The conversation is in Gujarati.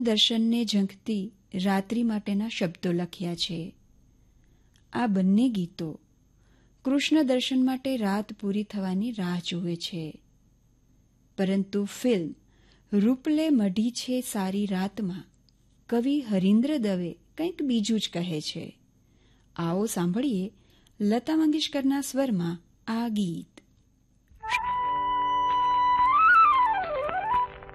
દર્શનને ઝંખતી રાત્રિ માટેના શબ્દો લખ્યા છે. આ બંને ગીતો કૃષ્ણ દર્શન માટે રાત પૂરી થવાની રાહ જુએ છે. પરંતુ ફિલ્મ રૂપલે મઢી છે સારી રાતમાં કવિ હરીન્દ્ર દવે કંઈક બીજું જ કહે છે. આવો સાંભળીએ લતા મંગેશકરના સ્વરમાં આ ગીત.